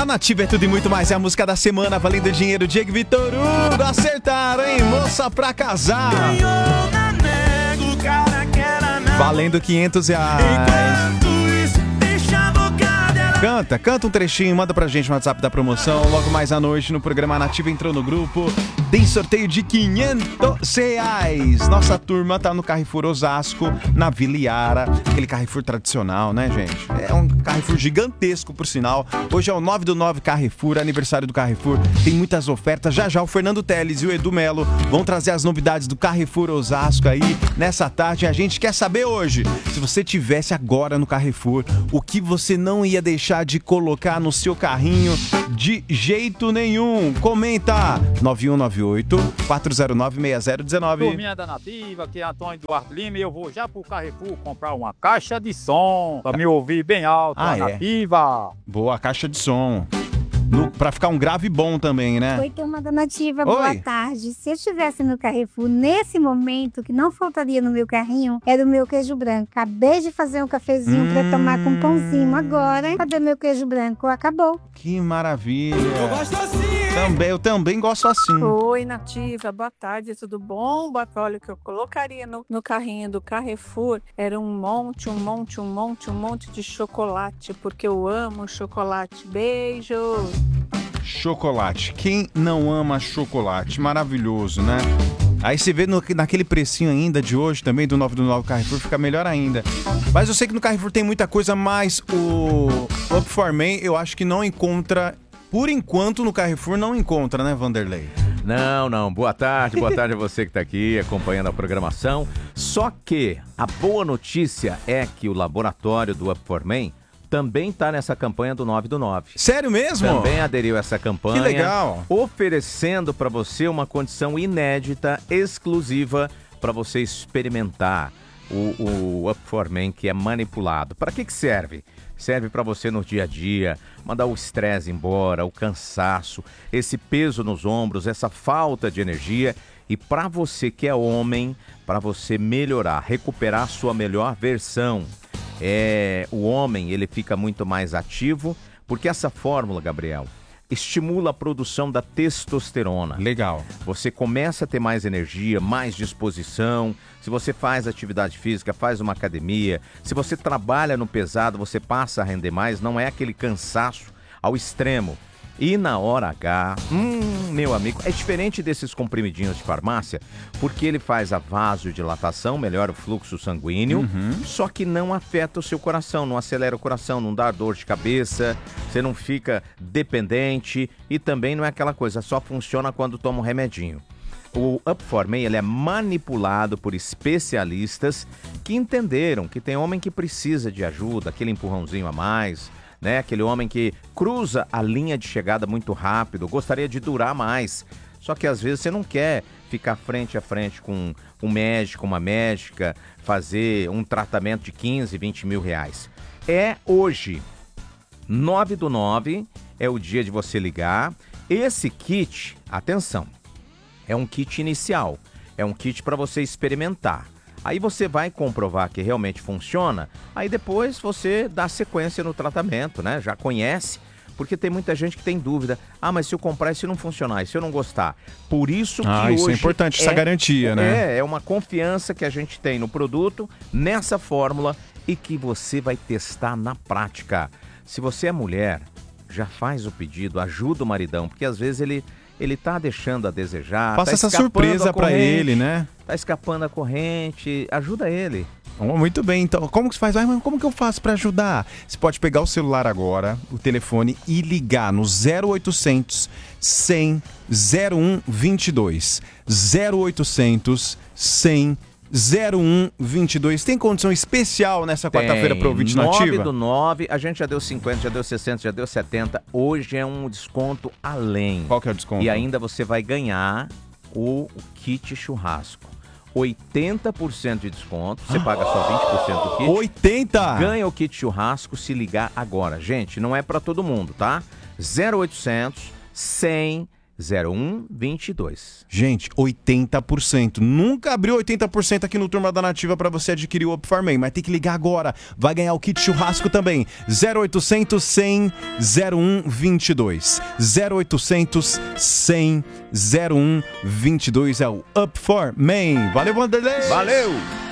Na Nativa é tudo e muito mais. É a música da semana, valendo dinheiro. Diego e Vitor Hugo acertaram, hein? Moça pra casar. Valendo R$500. Canta um trechinho, manda pra gente no WhatsApp da promoção. Logo mais à noite no programa Nativa entrou no grupo. Tem sorteio de R$500. Nossa turma tá no Carrefour Osasco, na Vila Iara. Aquele Carrefour tradicional, né, gente? É um Carrefour gigantesco, por sinal. Hoje é o 9 do 9 Carrefour, aniversário do Carrefour. Tem muitas ofertas. Já o Fernando Teles e o Edu Melo vão trazer as novidades do Carrefour Osasco aí nessa tarde. A gente quer saber hoje, se você tivesse agora no Carrefour, o que você não ia deixar de colocar no seu carrinho de jeito nenhum. Comenta 9198-409-6019. Turminha da Nativa, aqui é Antônio Eduardo Lima e eu vou já pro Carrefour comprar uma caixa de som pra me ouvir bem alto. Nativa. Boa, caixa de som. Pra ficar um grave bom também, né? Oi, turma da Nativa, boa tarde. Se eu estivesse no Carrefour, nesse momento, o que não faltaria no meu carrinho era o meu queijo branco. Acabei de fazer um cafezinho pra tomar com pãozinho agora. Cadê meu queijo branco? Acabou. Que maravilha. Eu gosto assim. Eu também gosto assim. Oi, Nativa, boa tarde, tudo bom? Olha, o que eu colocaria no carrinho do Carrefour era um monte de chocolate, porque eu amo chocolate. Beijos. Chocolate. Quem não ama chocolate? Maravilhoso, né? Aí você vê naquele precinho ainda de hoje também, do 9 do 9 Carrefour, fica melhor ainda. Mas eu sei que no Carrefour tem muita coisa, mas o Up for Men eu acho que não encontra, por enquanto no Carrefour não encontra, né, Vanderlei? Não. Boa tarde a você que está aqui acompanhando a programação. Só que a boa notícia é que o laboratório do Up for Men também está nessa campanha do 9 do 9. Sério mesmo? Também aderiu a essa campanha. Que legal. Oferecendo para você uma condição inédita, exclusiva, para você experimentar o Up for Men, que é manipulado. Para que serve? Serve para você no dia a dia, mandar o estresse embora, o cansaço, esse peso nos ombros, essa falta de energia. E para você que é homem, para você melhorar, recuperar a sua melhor versão. O homem, ele fica muito mais ativo, porque essa fórmula, Gabriel, estimula a produção da testosterona. Legal. Você começa a ter mais energia, mais disposição. Se você faz atividade física, faz uma academia, se você trabalha no pesado, você passa a render mais, não é aquele cansaço ao extremo. E na hora H, meu amigo, é diferente desses comprimidinhos de farmácia, porque ele faz a vasodilatação, melhora o fluxo sanguíneo, só que não afeta o seu coração, não acelera o coração, não dá dor de cabeça, você não fica dependente e também não é aquela coisa, só funciona quando toma um remedinho. O Up for Men, ele é manipulado por especialistas que entenderam que tem homem que precisa de ajuda, aquele empurrãozinho a mais, né? Aquele homem que cruza a linha de chegada muito rápido, gostaria de durar mais. Só que às vezes você não quer ficar frente a frente com um médico, uma médica, fazer um tratamento de 15, 20 mil reais. É hoje, 9 do 9, é o dia de você ligar. Esse kit, atenção, é um kit inicial, é um kit para você experimentar. Aí você vai comprovar que realmente funciona, aí depois você dá sequência no tratamento, né? Já conhece, porque tem muita gente que tem dúvida. Mas se eu comprar e se não funcionar, e se eu não gostar? Por isso que hoje... Isso é importante, essa garantia, né? É uma confiança que a gente tem no produto, nessa fórmula, e que você vai testar na prática. Se você é mulher, já faz o pedido, ajuda o maridão, porque às vezes ele tá deixando a desejar. Passa essa surpresa pra ele, né? Tá escapando a corrente, ajuda ele. Muito bem, então como que você faz? Mas como que eu faço pra ajudar? Você pode pegar o celular agora, o telefone e ligar no 0800 100 0122. 0800 100 0122. Tem condição especial nessa quarta-feira para o ouvinte Nativa? 9 do 9, a gente já deu 50, já deu 60, já deu 70. Hoje é um desconto além. Qual que é o desconto? E ainda você vai ganhar o kit churrasco. 80% de desconto, você paga só 20% do kit. 80? Ganha o kit churrasco se ligar agora. Gente, não é para todo mundo, tá? 0800 100 0122. Gente, 80%. Nunca abriu 80% aqui no Turma da Nativa para você adquirir o Up Farm, mas tem que ligar agora. Vai ganhar o kit churrasco também. 0800 100 0122. 0800 100 0122 é o Up Farm. Valeu, Vanderlei! Valeu!